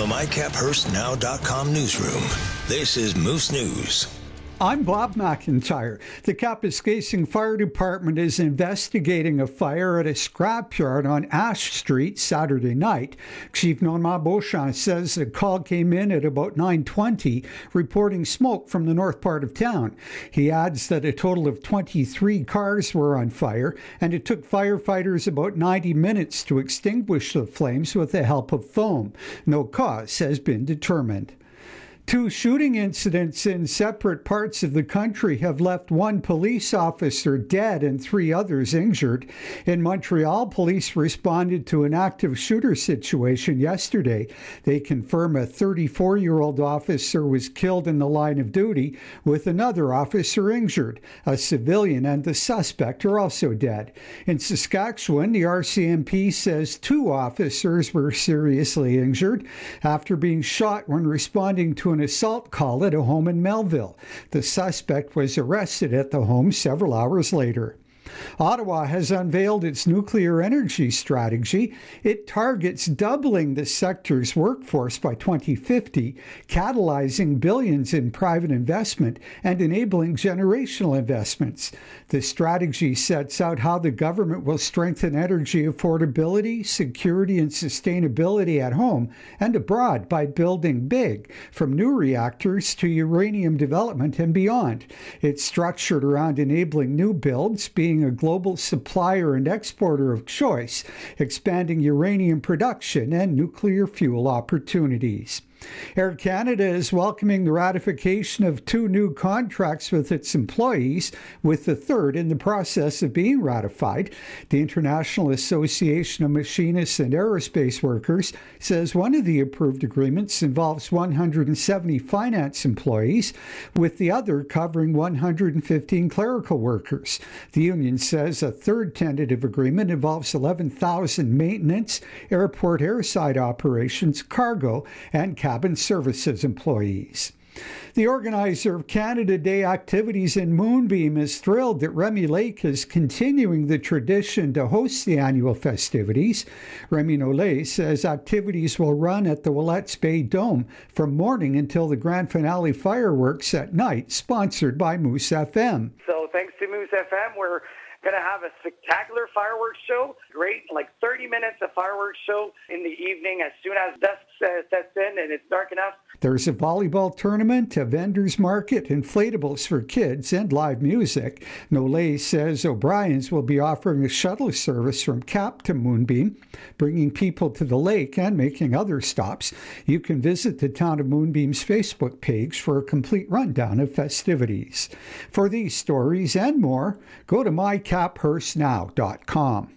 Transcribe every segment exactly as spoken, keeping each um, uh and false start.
the my cap hearst now dot com newsroom, this is Moose News. I'm Bob McIntyre. The Kapuskasing Fire Department is investigating a fire at a scrapyard on Ash Street Saturday night. Chief Normand Beauchamp says the call came in at about nine twenty, reporting smoke from the north part of town. He adds that a total of twenty-three cars were on fire, and it took firefighters about ninety minutes to extinguish the flames with the help of foam. No cause has been determined. Two shooting incidents in separate parts of the country have left one police officer dead and three others injured. In Montreal, police responded to an active shooter situation yesterday. They confirm a thirty-four-year-old officer was killed in the line of duty, with another officer injured. A civilian and the suspect are also dead. In Saskatchewan, the R C M P says two officers were seriously injured after being shot when responding to an assault call at a home in Melville. The suspect was arrested at the home several hours later. Ottawa has unveiled its nuclear energy strategy. It targets doubling the sector's workforce by twenty fifty, catalyzing billions in private investment and enabling generational investments. The strategy sets out how the government will strengthen energy affordability, security, and sustainability at home and abroad by building big, from new reactors to uranium development and beyond. It's structured around enabling new builds, being a global supplier and exporter of choice, expanding uranium production and nuclear fuel opportunities. Air Canada is welcoming the ratification of two new contracts with its employees, with the third in the process of being ratified. The International Association of Machinists and Aerospace Workers says one of the approved agreements involves one hundred seventy finance employees, with the other covering one hundred fifteen clerical workers. The union says a third tentative agreement involves eleven thousand maintenance, airport airside operations, cargo, and cabin services employees. The organizer of Canada Day activities in Moonbeam is thrilled that Remy Lake is continuing the tradition to host the annual festivities. Remy Nollet says activities will run at the Willets Bay Dome from morning until the grand finale fireworks at night, sponsored by Moose F M. So thanks to Moose F M, we're going to have a spectacular fireworks show. Great, like thirty minutes of fireworks show in the evening as soon as dusk uh, sets in and it's dark enough. There's a volleyball tournament, a vendor's market, inflatables for kids, and live music. Nollet says O'Brien's will be offering a shuttle service from Cap to Moonbeam, bringing people to the lake and making other stops. You can visit the Town of Moonbeam's Facebook page for a complete rundown of festivities. For these stories and more, go to my cap hearst now dot com.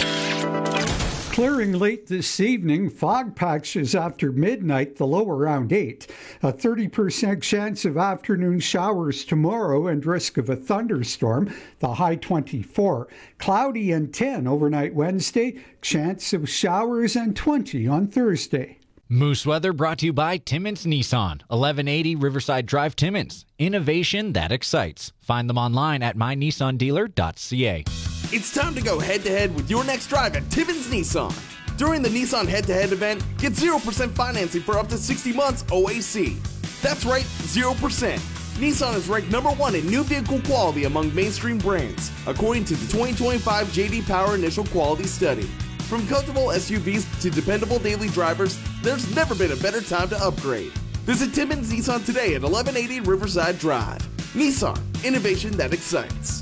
Clearing late this evening, fog patches after midnight, the low around eight. A thirty percent chance of afternoon showers tomorrow and risk of a thunderstorm, the high twenty-four. Cloudy and ten overnight Wednesday, chance of showers and twenty on Thursday. Moose Weather brought to you by Timmins Nissan, eleven eighty Riverside Drive, Timmins. Innovation that excites. Find them online at my nissan dealer dot c a. It's time to go head-to-head with your next drive at Timmins Nissan. During the Nissan Head-to-Head event, get zero percent financing for up to sixty months O A C. That's right, zero percent. Nissan is ranked number one in new vehicle quality among mainstream brands, according to the twenty twenty-five J D Power Initial Quality Study. From comfortable S U Vs to dependable daily drivers, there's never been a better time to upgrade. Visit Timmins Nissan today at eleven eighty Riverside Drive. Nissan, innovation that excites.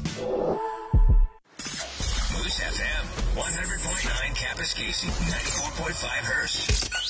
Moose F M, one hundred point nine Kapuskasing, ninety-four point five Hearst.